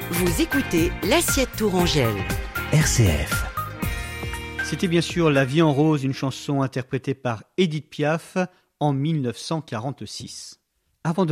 Vous écoutez l'Assiette Tourangelle. RCF. C'était bien sûr La vie en rose, une chanson interprétée par Édith Piaf en 1946. Avant de